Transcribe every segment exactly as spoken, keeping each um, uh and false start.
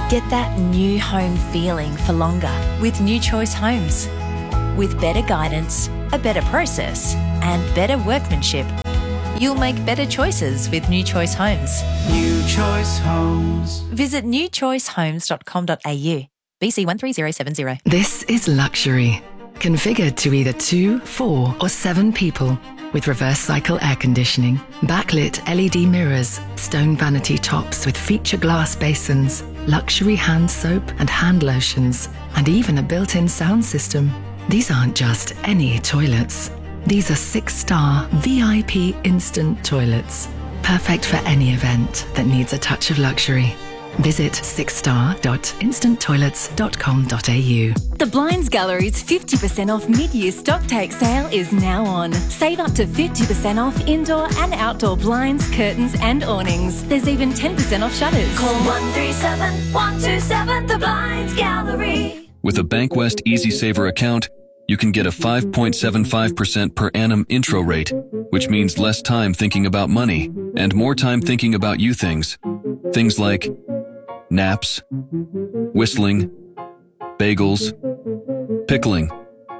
Get that new home feeling for longer with New Choice Homes. With better guidance, a better process, and better workmanship, you'll make better choices with New Choice Homes. New Choice Homes. Visit new choice homes dot com dot a u. B C one three zero seven zero. This is luxury. Configured to either two, four or seven people. With reverse cycle air conditioning, backlit L E D mirrors, stone vanity tops with feature glass basins, luxury hand soap and hand lotions, and even a built-in sound system. These aren't just any toilets. These are six-star V I P instant toilets. Perfect for any event that needs a touch of luxury. Visit six star dot instant toilets dot com dot a u. The Blinds Gallery's fifty percent off mid-year stock take sale is now on. Save up to fifty percent off indoor and outdoor blinds, curtains and awnings. There's even ten percent off shutters. Call one three seven, one two seven, The Blinds Gallery. With a Bankwest Easy Saver account, you can get a five point seven five percent per annum intro rate, which means less time thinking about money and more time thinking about you things. Things like naps, whistling, bagels, pickling,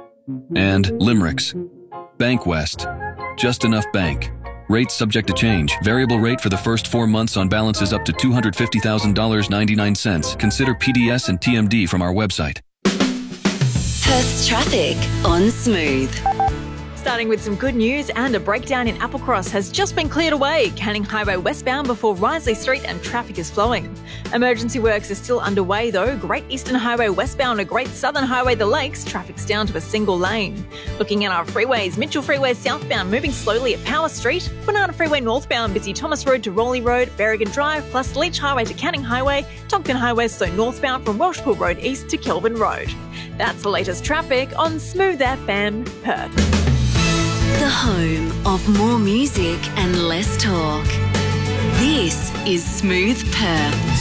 and limericks. Bankwest. Just enough bank. Rates subject to change. Variable rate for the first four months on balances up to two hundred fifty thousand dollars and ninety-nine cents. Consider P D S and T M D from our website. Perth's traffic on Smooth. Starting with some good news, and a breakdown in Applecross has just been cleared away. Canning Highway westbound before Risley Street, and traffic is flowing. Emergency works are still underway though. Great Eastern Highway westbound and Great Southern Highway the Lakes, traffic's down to a single lane. Looking at our freeways, Mitchell Freeway southbound moving slowly at Power Street. Banana Freeway northbound busy Thomas Road to Rowley Road, Berrigan Drive, plus Leach Highway to Canning Highway. Tonkin Highway slow northbound from Welshpool Road east to Kelvin Road. That's the latest traffic on Smooth F M Perth. The home of more music and less talk. This is Smooth Perth.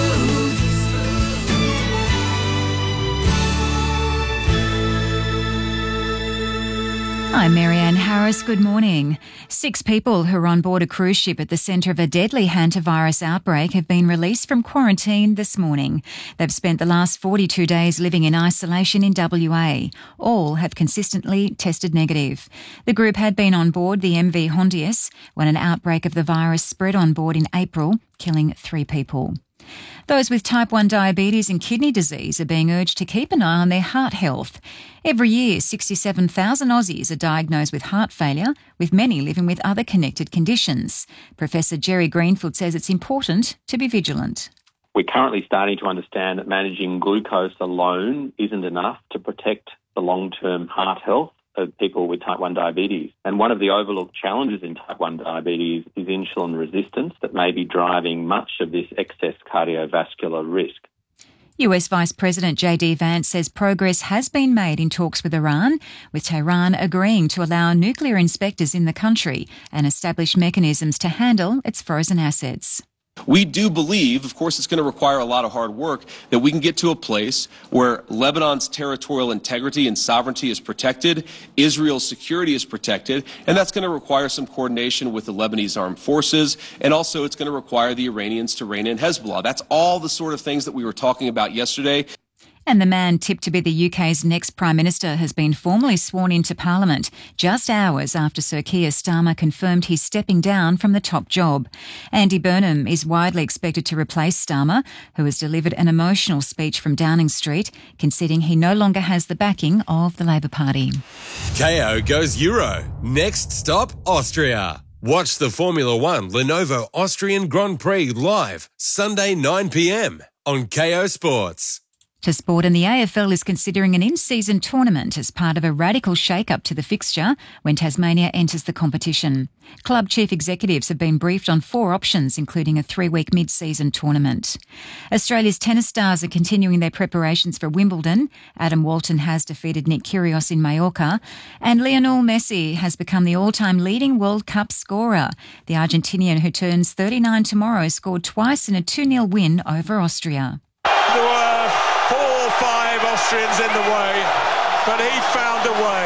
I'm Marianne Harris. Good morning. Six people who are on board a cruise ship at the centre of a deadly hantavirus outbreak have been released from quarantine this morning. They've spent the last forty-two days living in isolation in W A. All have consistently tested negative. The group had been on board the M V Hondius when an outbreak of the virus spread on board in April, killing three people. Those with type one diabetes and kidney disease are being urged to keep an eye on their heart health. Every year, sixty-seven thousand Aussies are diagnosed with heart failure, with many living with other connected conditions. Professor Jerry Greenfield says it's important to be vigilant. We're currently starting to understand that managing glucose alone isn't enough to protect the long-term heart health of people with type one diabetes. And one of the overlooked challenges in type one diabetes is insulin resistance that may be driving much of this excess cardiovascular risk. U S Vice President J D Vance says progress has been made in talks with Iran, with Tehran agreeing to allow nuclear inspectors in the country and establish mechanisms to handle its frozen assets. We do believe, of course it's going to require a lot of hard work, that we can get to a place where Lebanon's territorial integrity and sovereignty is protected, Israel's security is protected, and that's going to require some coordination with the Lebanese armed forces, and also it's going to require the Iranians to rein in Hezbollah. That's all the sort of things that we were talking about yesterday. And the man tipped to be the U K's next Prime Minister has been formally sworn into Parliament just hours after Sir Keir Starmer confirmed he's stepping down from the top job. Andy Burnham is widely expected to replace Starmer, who has delivered an emotional speech from Downing Street, conceding he no longer has the backing of the Labor Party. K O goes Euro. Next stop, Austria. Watch the Formula One Lenovo Austrian Grand Prix live Sunday nine p m on K O Sports. To sport, and the A F L is considering an in-season tournament as part of a radical shake-up to the fixture when Tasmania enters the competition. Club chief executives have been briefed on four options, including a three-week mid-season tournament. Australia's tennis stars are continuing their preparations for Wimbledon. Adam Walton has defeated Nick Kyrgios in Mallorca, and Lionel Messi has become the all-time leading World Cup scorer. The Argentinian, who turns thirty-nine tomorrow, scored twice in a two nil win over Austria. There were four or five Austrians in the way, but he found a way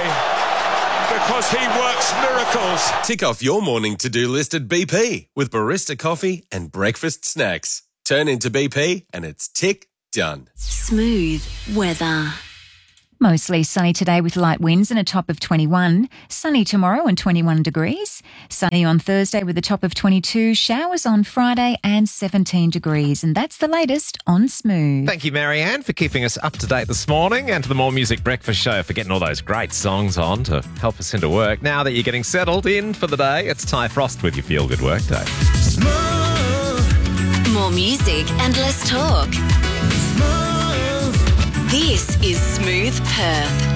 because he works miracles. Tick off your morning to-do list at B P with barista coffee and breakfast snacks. Turn into B P and it's tick done. Smooth weather. Mostly sunny today with light winds and a top of twenty-one. Sunny tomorrow and twenty-one degrees. Sunny on Thursday with a top of twenty-two. Showers on Friday and seventeen degrees. And that's the latest on Smooth. Thank you, Marianne, for keeping us up to date this morning, and to the More Music Breakfast Show for getting all those great songs on to help us into work. Now that you're getting settled in for the day, it's Ty Frost with your Feel Good Work Day. More music and less talk. This is Smooth Perth.